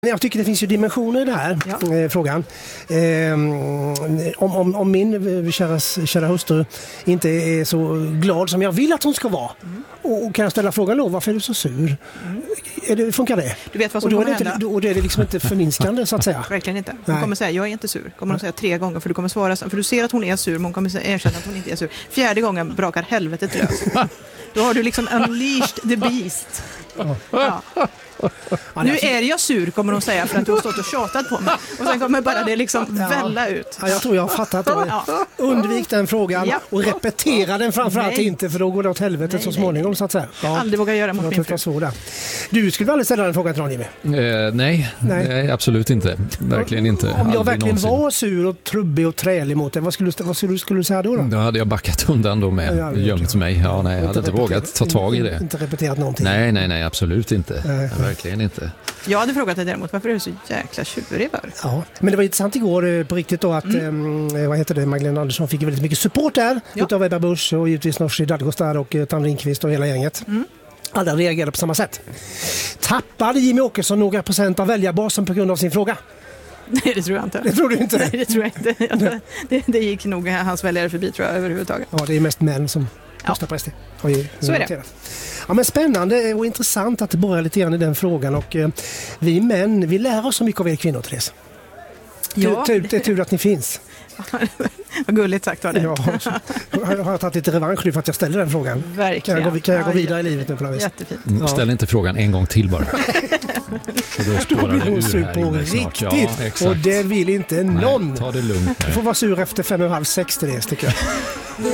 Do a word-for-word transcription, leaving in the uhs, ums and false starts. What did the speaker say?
Jag tycker det finns ju dimensioner i det här ja. eh, frågan. Eh, om, om, om min kära, kära hustru inte är så glad som jag vill att hon ska vara. Mm. Och, och kan jag ställa frågan då, varför är du så sur? Mm. Är det, funkar det? Du vet vad som och då kommer är det inte, hända. Och det är det liksom inte förminskande så att säga. Verkligen inte. Hon Nej. kommer säga, jag är inte sur. Kommer hon säga tre gånger för du kommer svara. För du ser att hon är sur men hon kommer erkänna att hon inte är sur. Fjärde gången brakar helvetet lös. Då har du liksom unleashed the beast. Ja. Nu är jag sur, kommer hon säga, för att du har stått och tjatat på mig. Och sen kommer bara det liksom välla ut. Ja, jag tror jag har fattat det. Ja. Undvik den frågan ja. och repetera den framförallt nej. inte, för då går det åt helvetet nej, så småningom nej. så att säga. Ja. Aldrig vågar göra mot min fru. Du skulle aldrig ställa den frågan till någon, Jimmy? Eh, nej, nej. nej, absolut inte. Verkligen inte. Om jag aldrig verkligen någonsin. var sur och trubbig och trälig mot det, vad skulle, vad skulle, skulle du säga då? Då, då hade jag backat undan då med. Ja, gömt mig. Ja, nej, jag hade inte vågat ta tag i det. Inte repeterat någonting. Nej, nej, nej, absolut inte. Nej. Verkligen inte. Jag hade frågat dig däremot, varför är du så jäkla tjurig för? Ja, men det var intressant igår på riktigt då att mm. eh, vad heter det, Magdalena Andersson fick väldigt mycket support där ja. utav Ebba Busch och givetvis Nooshi Dadgostar och eh, Tam Ringqvist och hela gänget. Mm. Alla reagerade på samma sätt. Tappade Jimmy Åkesson några procent av väljarbasen på grund av sin fråga? Nej, det tror jag inte. Det tror du inte? Nej, det tror jag inte. det, det gick nog hans väljare förbi, tror jag, överhuvudtaget. Ja, det är mest män som röstar på S D. Så är det. Ja, men spännande och intressant att borra lite grann i den frågan. Och eh, vi män, vi lär oss så mycket av er kvinnor, Therese. Ja. Det, det är tur att ni finns. Vad gulligt sagt var det. Ja, jag har tagit lite revansch nu för att jag ställer den frågan. Verkligen. Kan jag, kan jag gå vidare ja, i livet nu på något vis? Jättefint. Mm, ställ inte frågan en gång till bara. Då, då blir hon sur på riktigt. Ja, och det vill inte någon. Nej, ta det lugnt. Du får vara sur efter fem och halv sex, Therese, tycker jag.